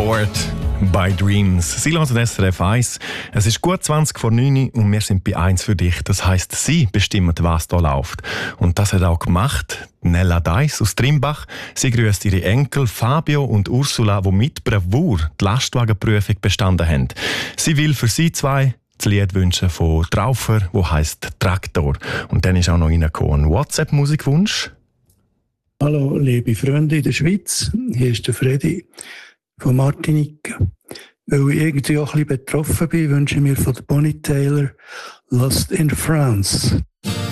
Bored by Dreams. Sie hören SRF 1. Es ist gut 20 vor 9 und wir sind bei 1 für dich. Das heisst, Sie bestimmen, was hier läuft. Und das hat auch gemacht Nella Deiss aus Trimbach. Sie grüßt ihre Enkel Fabio und Ursula, die mit Bravour die Lastwagenprüfung bestanden haben. Sie will für sie zwei das Lied wünschen von Traufer, das heisst Traktor. Und dann ist auch noch reingekommen ein WhatsApp-Musikwunsch. Hallo, liebe Freunde in der Schweiz. Hier ist der Freddy von Martinique. Weil ich irgendwie auch ein bisschen betroffen bin, wünsche ich mir von der Bonnie Tyler Lost in France.